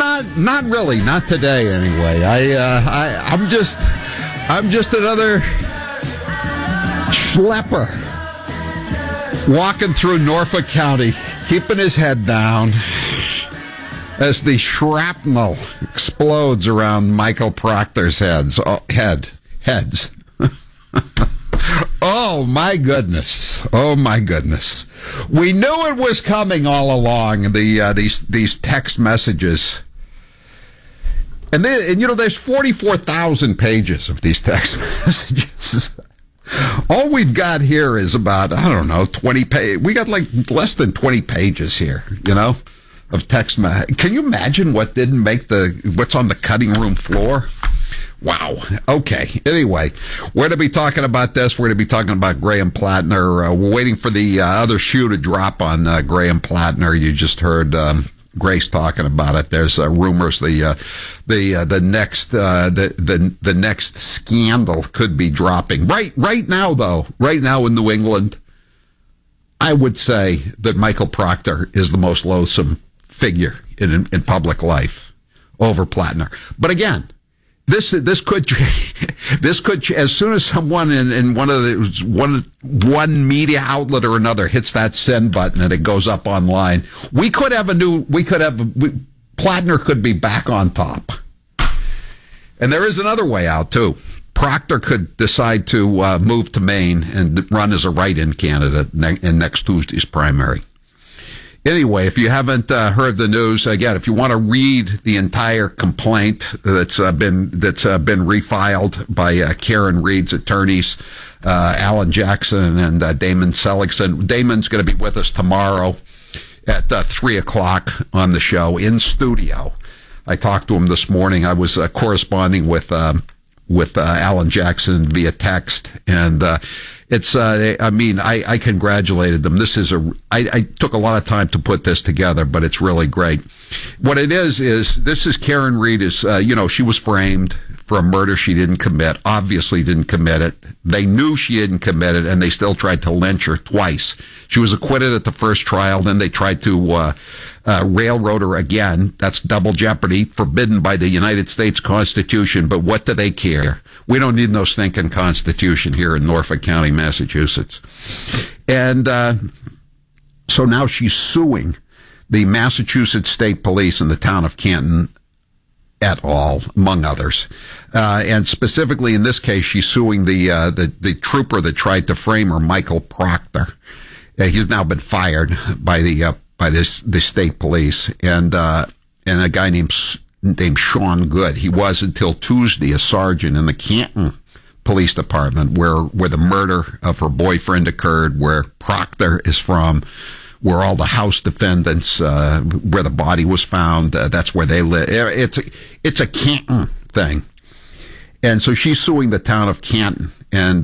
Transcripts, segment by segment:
Not really. Not today, anyway. I'm just another schlepper walking through Norfolk County, keeping his head down as the shrapnel explodes around Michael Proctor's heads. Oh, my goodness. Oh, my goodness. We knew it was coming all along, these text messages. And there's 44,000 pages of these text messages. All we've got here is about, 20 pages. We got like less than 20 pages here, of text. Can you imagine what didn't make what's on the cutting room floor? Wow. Okay. Anyway, we're going to be talking about this. We're going to be talking about Graham Plattner. We're waiting for the other shoe to drop on Graham Plattner. You just heard Grace talking about it. There's rumors the next scandal could be dropping right now, though. Right now in New England, I would say that Michael Proctor is the most loathsome figure in public life over Plattner. But again, This could as soon as someone in one media outlet or another hits that send button and it goes up online, Plattner could be back on top. And there is another way out too. Proctor could decide to move to Maine and run as a write-in candidate in next Tuesday's primary. Anyway, if you haven't heard the news, again, if you want to read the entire complaint that's been refiled by Karen Reed's attorneys, Alan Jackson and Damon Seligson. Damon's going to be with us tomorrow at 3:00 on the show in studio. I talked to him this morning. I was corresponding with Alan Jackson via text, and I congratulated them. I took a lot of time to put this together, but it's really great. What it is this is Karen Reed she was framed for a murder she didn't commit, obviously didn't commit it. They knew she didn't commit it, and they still tried to lynch her twice. She was acquitted at the first trial, then they tried to railroad her again. That's double jeopardy, forbidden by the United States Constitution, but what do they care? We don't need no stinking Constitution here in Norfolk County, Massachusetts. And so now she's suing the Massachusetts State Police in the town of Canton et al., among others. And specifically in this case, she's suing the trooper that tried to frame her, Michael Proctor. He's now been fired by the state police, and a guy named Sean Good. He was until Tuesday a sergeant in the Canton Police Department, where the murder of her boyfriend occurred, where Proctor is from, where all the house defendants, where the body was found, that's where they live. It's a Canton thing, and so she's suing the town of Canton and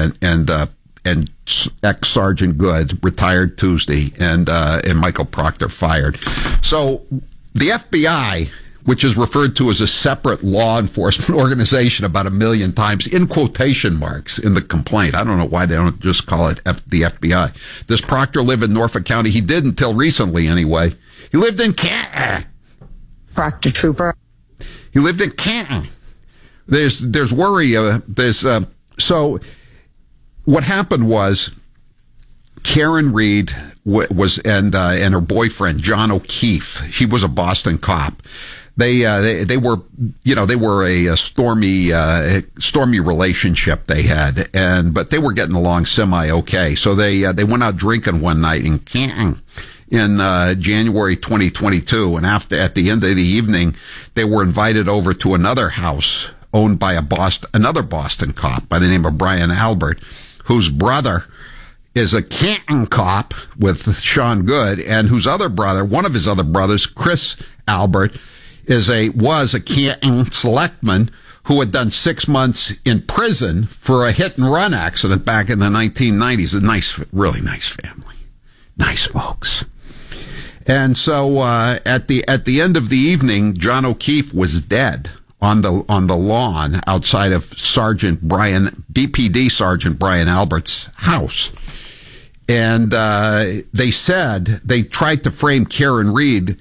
ex-Sergeant Good, retired Tuesday, and Michael Proctor fired. So the FBI, which is referred to as a separate law enforcement organization about 1 million times, in quotation marks, in the complaint. I don't know why they don't just call it the FBI. Does Proctor live in Norfolk County? He did until recently, anyway. He lived in Canton. Proctor Trooper. He lived in Canton. There's worry. So what happened was Karen Reed was and her boyfriend John O'Keefe. He was a Boston cop. They were a stormy relationship they had, but they were getting along semi-okay. So they went out drinking one night in Canton in January 2022, and at the end of the evening, they were invited over to another house owned by another Boston cop by the name of Brian Albert, whose brother is a Canton cop with Sean Good, and whose other brother, one of his other brothers, Chris Albert, was a Canton selectman who had done 6 months in prison for a hit-and-run accident back in the 1990s. A really nice family. Nice folks. And so at the end of the evening, John O'Keefe was dead on the lawn outside of BPD Sergeant Brian Albert's house. And they said they tried to frame Karen Reed